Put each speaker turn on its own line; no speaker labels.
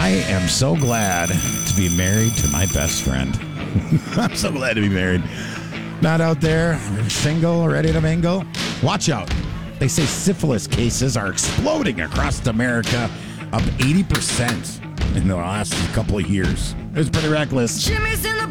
I am so glad to be married to my best friend. I'm so glad to be married. Not out there, single, ready to mingle. Watch out. They say syphilis cases are exploding across America, up 80% in the last couple of years. It was pretty reckless.
Jimmy's in the